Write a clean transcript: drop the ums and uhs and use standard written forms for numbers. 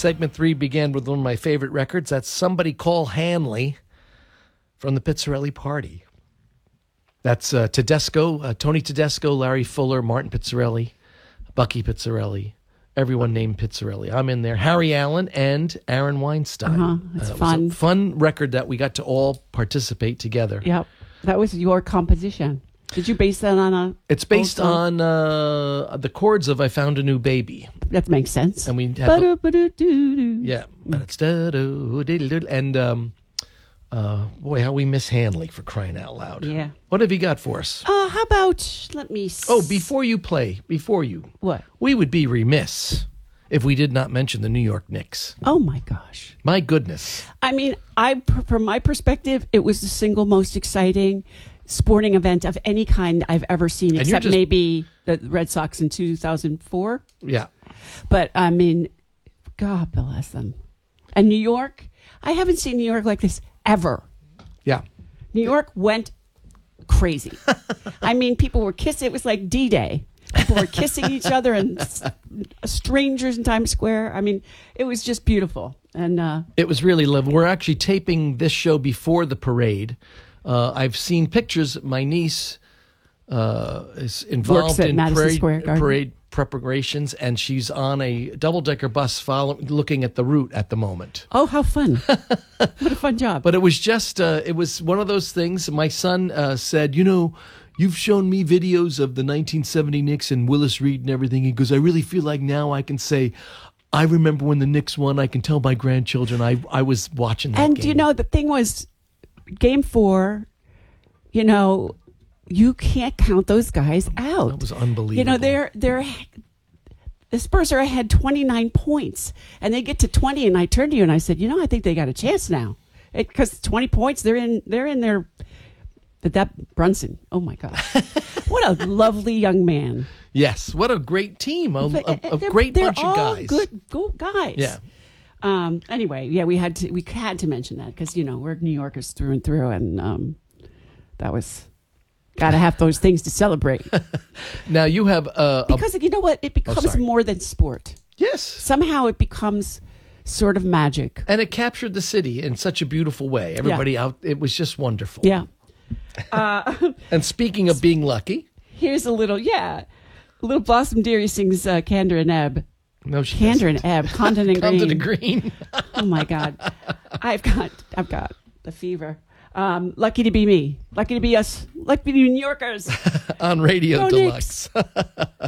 segment 3 began with one of my favorite records. That's Somebody Call Hanley from the Pizzarelli Party. That's Tedesco, Tony Tedesco, Larry Fuller, Martin Pizzarelli, Bucky Pizzarelli, everyone named Pizzarelli. I'm in there. Harry Allen and Aaron Weinstein. It's It fun. was a fun record that we got to all participate together. Yep. That was your composition. Did you base that on a... It's based on the chords of I Found a New Baby. That makes sense. And we had yeah. And boy, how we miss Hanley, for crying out loud. Yeah. What have you got for us? How about, let me... Before you, What? we would be remiss if we did not mention the New York Knicks. Oh, my gosh. My goodness. I mean, from my perspective, it was the single most exciting sporting event of any kind I've ever seen, except maybe the Red Sox in 2004. Yeah. But, I mean, God bless them. And New York, I haven't seen New York like this ever. Yeah. New York went crazy. I mean, people were kissing. It was like D-Day. People were kissing each other and strangers in Times Square. I mean, it was just beautiful. And it was really lovely. We're actually taping this show before the parade. I've seen pictures. My niece is involved in parade preparations, and she's on a double-decker bus looking at the route at the moment. Oh, how fun. What a fun job. But it was just, it was one of those things. My son said, you've shown me videos of the 1970 Knicks and Willis Reed and everything. He goes, I really feel like now I can say, I remember when the Knicks won. I can tell my grandchildren I was watching that game. And, the thing was, Game 4, you can't count those guys out. That was unbelievable. The Spurs are ahead 29 points, and they get to 20, and I turned to you and I said, I think they got a chance now. Because 20 points, they're in there. But that Brunson, oh my God. What a lovely young man. Yes, what a great team. A great bunch of guys. They're all good guys. Yeah. Anyway, yeah, we had to mention that because we're New Yorkers through and through, and that was got to have those things to celebrate. Now you have because you know what, it becomes more than sport. Yes, somehow it becomes sort of magic, and it captured the city in such a beautiful way. Everybody out, it was just wonderful. Yeah. And speaking of being lucky, here's a little Blossom Dearie sings Candor and Ebb. No, she Candor doesn't. and Ebb, Condon and Green. Condon and Green. Oh my God, I've got the fever. Lucky to be me. Lucky to be us. Lucky to be New Yorkers. On Radio Go Deluxe.